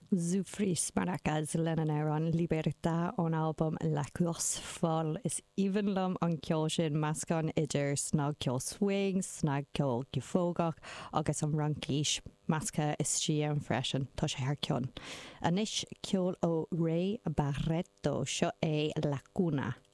Zufris maracas lenan an Libertà an album La Course Folle is even lum an ceol sin mascan idir snog ceol swing, snag ceol gifógach agus an ranclís masca is tí an freisin tá sé ar cion. Anis ceol ó Ray Barretto seo é Lacuna.